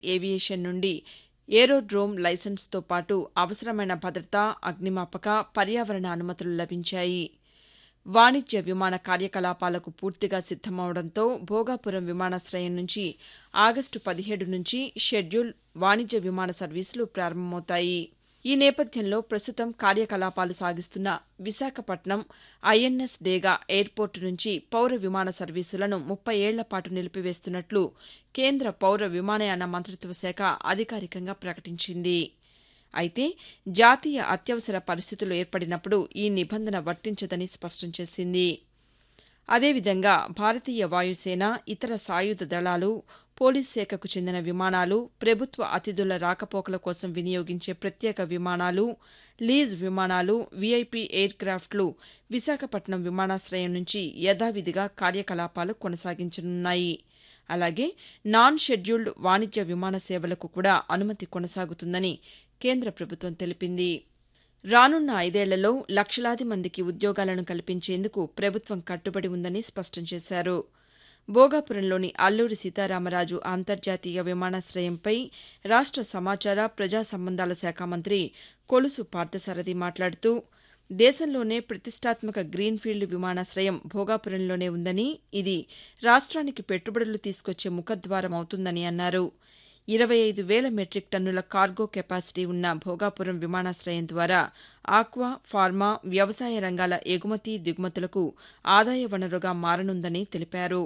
Aviation నుండి aerodrome లైసెన్స్తో పాటు అవసరమైన భద్రతా, అగ్నిమాపక, పర్యావరణ అనుమతులు లభించాయి. వాణిజ్య విమాన కార్యకలాపాలకు పూర్తిగా సిద్దమవడంతో భోగాపురం విమానాశ్రయం నుంచి ఆగస్టు 17 నుంచి షెడ్యూల్ వాణిజ్య విమాన సర్వీసులు ప్రారంభమవుతాయి. ఈ నేపథ్యంలో ప్రస్తుతం కార్యకలాపాలు సాగిస్తున్న విశాఖపట్నం ఐఎన్ఎస్ డేగా ఎయిర్పోర్టు నుంచి పౌర విమాన సర్వీసులను 30 ఏళ్ల పాటు నిలిపివేస్తున్నట్లు కేంద్ర పౌర విమానయాన మంత్రిత్వ శాఖ అధికారికంగా ప్రకటించింది. అయితే జాతీయ అత్యవసర పరిస్థితులు ఏర్పడినప్పుడు ఈ నిబంధన వర్తించదని స్పష్టం చేసింది. అదేవిధంగా భారతీయ వాయుసేన, ఇతర సాయుధ దళాలు, పోలీస్ శాఖకు చెందిన విమానాలు, ప్రభుత్వ అతిథుల రాకపోకల కోసం వినియోగించే ప్రత్యేక విమానాలు, లీజ్ విమానాలు, వీఐపీ ఎయిర్ క్రాఫ్ట్లు విశాఖపట్నం విమానాశ్రయం నుంచి యథావిధిగా కార్యకలాపాలు కొనసాగించనున్నాయి. అలాగే నాన్ షెడ్యూల్డ్ వాణిజ్య విమాన సేవలకు కూడా అనుమతి కొనసాగుతుందని కేంద్ర ప్రభుత్వం తెలిపింది. రానున్న 5 ఏళ్లలో లక్షలాది మందికి ఉద్యోగాలను కల్పించేందుకు ప్రభుత్వం కట్టుబడి ఉందని స్పష్టం చేశారు. భోగాపురంలోని అల్లూరి సీతారామరాజు అంతర్జాతీయ విమానాశ్రయంపై రాష్ట్ర సమాచార, ప్రజా సంబంధాల శాఖ మంత్రి కొలుసు పార్థసారథి మాట్లాడుతూ, దేశంలోనే ప్రతిష్టాత్మక గ్రీన్ఫీల్డ్ విమానాశ్రయం భోగాపురంలోనే ఉందని, ఇది రాష్ట్రానికి పెట్టుబడులు తీసుకొచ్చే ముఖద్వారం అవుతుందని అన్నారు. 25,000 మెట్రిక్ టన్నుల కార్గో కెపాసిటీ ఉన్న భోగాపురం విమానాశ్రయం ద్వారా ఆక్వా, ఫార్మా, వ్యవసాయ రంగాల ఎగుమతి, దిగుమతులకు ఆదాయ వనరుగా మారనుందని తెలిపారు.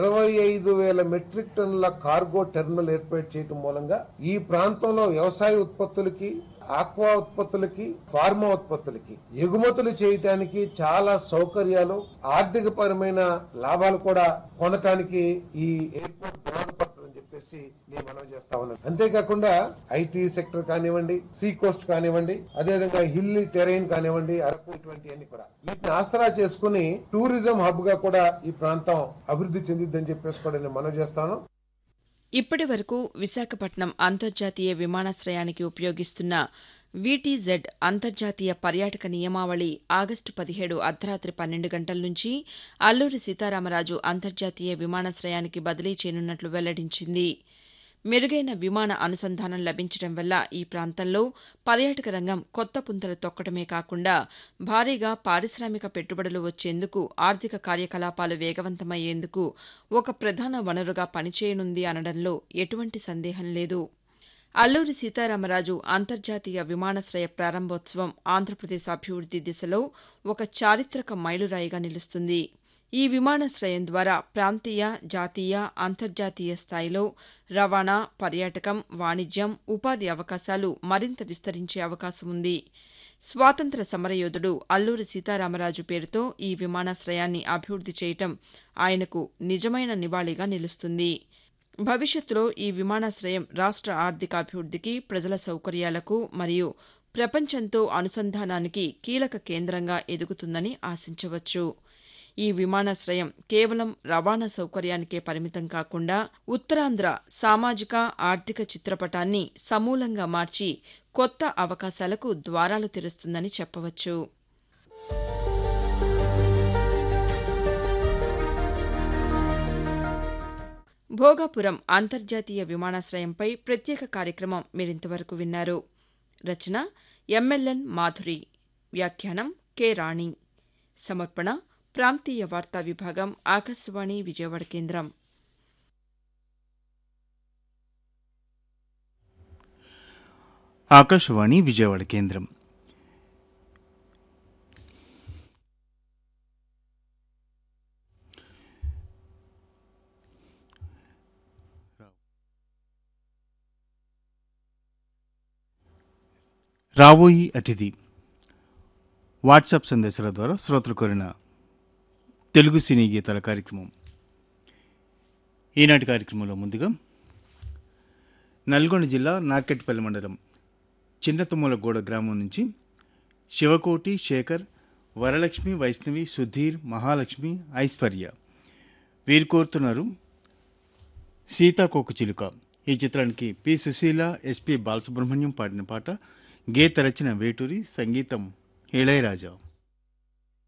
25,000 మెట్రిక్ టన్నుల కార్గో టెర్మినల్ ఏర్పాటు చేయడం మూలంగా ఈ ప్రాంతంలో వ్యవసాయ ఉత్పత్తులకి, ఆక్వా ఉత్పత్తులకి, ఫార్మా ఉత్పత్తులకి ఎగుమతులు చేయడానికి చాలా సౌకర్యాలు, ఆర్థికపరమైన లాభాలు కూడా పొందటానికి ఈ ఎయిర్పోర్ట్ దోహదపడుతుందని చెప్పేసి నేను మనవి చేస్తా ఉన్నాను. అంతేకాకుండా ఐటీ సెక్టర్ కానివ్వండి, సీ కోస్ట్ కానివ్వండి, అదేవిధంగా హిల్లీ టెరైన్ కానివ్వండి, అరకు, ఇటువంటివన్నీ కూడా వీటిని ఆసరా చేసుకుని టూరిజం హబ్ గా కూడా ఈ ప్రాంతం అభివృద్ధి చెందిద్దని చెప్పేసి కూడా నేను మనవి చేస్తాను. ఇప్పటి వరకు విశాఖపట్నం అంతర్జాతీయ విమానాశ్రయానికి ఉపయోగిస్తున్న వీటీజెడ్ అంతర్జాతీయ పర్యాటక నియమావళి ఆగస్టు 17 అర్ధరాత్రి 12 గంటల నుంచి అల్లూరి సీతారామరాజు అంతర్జాతీయ విమానాశ్రయానికి బదిలీ చేయనున్నట్లు వెల్లడించింది. మెరుగైన విమాన అనుసంధానం లభించడం వల్ల ఈ ప్రాంతంలో పర్యాటక రంగం కొత్త పుంతలు తొక్కడమే కాకుండా భారీగా పారిశ్రామిక పెట్టుబడులు వచ్చేందుకు, ఆర్థిక కార్యకలాపాలు వేగవంతమయ్యేందుకు ఒక ప్రధాన వనరుగా పనిచేయనుంది అనడంలో ఎటువంటి సందేహం లేదు. అల్లూరి సీతారామరాజు అంతర్జాతీయ విమానాశ్రయ ప్రారంభోత్సవం ఆంధ్రప్రదేశ్ అభివృద్ధి దిశలో ఒక చారిత్రక మైలురాయిగా నిలుస్తుంది. ఈ విమానాశ్రయం ద్వారా ప్రాంతీయ, జాతీయ, అంతర్జాతీయ స్థాయిలో రవాణా, పర్యాటకం, వాణిజ్యం, ఉపాధి అవకాశాలు మరింత విస్తరించే అవకాశం ఉంది. స్వాతంత్ర్య సమరయోధుడు అల్లూరి సీతారామరాజు పేరుతో ఈ విమానాశ్రయాన్ని అభివృద్ధి చేయటం ఆయనకు నిజమైన నివాళిగా నిలుస్తుంది. భవిష్యత్తులో ఈ విమానాశ్రయం రాష్ట్ర ఆర్థికాభివృద్ధికి, ప్రజల సౌకర్యాలకు మరియు ప్రపంచంతో అనుసంధానానికి కీలక కేంద్రంగా ఎదుగుతుందని ఆశించవచ్చు. ఈ విమానాశ్రయం కేవలం రవాణా సౌకర్యానికే పరిమితం కాకుండా ఉత్తరాంధ్ర సామాజిక, ఆర్థిక చిత్రపటాన్ని సమూలంగా మార్చి కొత్త అవకాశాలకు ద్వారాలు తెరుస్తుందని చెప్పవచ్చు. భోగాపురం అంతర్జాతీయ విమానాశ్రయంపై ప్రత్యేక కార్యక్రమం మీరింతవరకు విన్నారు. రచన ఎంఎల్ఎన్ మాధురి, వ్యాఖ్యానం కె రాణి, సమర్పణ ప్రాంతీయ వార్తా విభాగం, ఆకాశవాణి విజయవాడ కేంద్రం. ఆకాశవాణి విజయవాడ కేంద్రం. రావోయి అతిథి వాట్సాప్ సందేశాల ద్వారా శ్రోతలు కోరిన తెలుగు సినీ గీతాల కార్యక్రమం. ఈనాటి కార్యక్రమంలో ముందుగా నల్గొండ జిల్లా నార్కెట్పల్లి మండలం చిన్నతుమ్మలగూడ గ్రామం నుంచి శివకోటి, శేఖర్, వరలక్ష్మి, వైష్ణవి, సుధీర్, మహాలక్ష్మి, ఐశ్వర్య వీరు కోరుతున్నారు సీతాకోక చిలుక. ఈ చిత్రానికి పి సుశీల, ఎస్పి బాలసుబ్రహ్మణ్యం పాడిన పాట. గీత రచన వేటూరి, సంగీతం ఇళయరాజా.